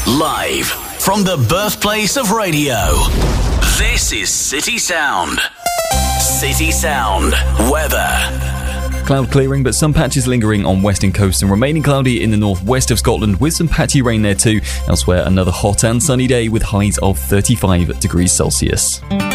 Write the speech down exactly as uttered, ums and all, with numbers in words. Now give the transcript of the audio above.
Live from the birthplace of radio, this is City Sound. City Sound weather. Cloud clearing, but some patches lingering on western coast and remaining cloudy in the northwest of Scotland with some patchy rain there too. Elsewhere, another hot and sunny day with highs of thirty-five degrees Celsius.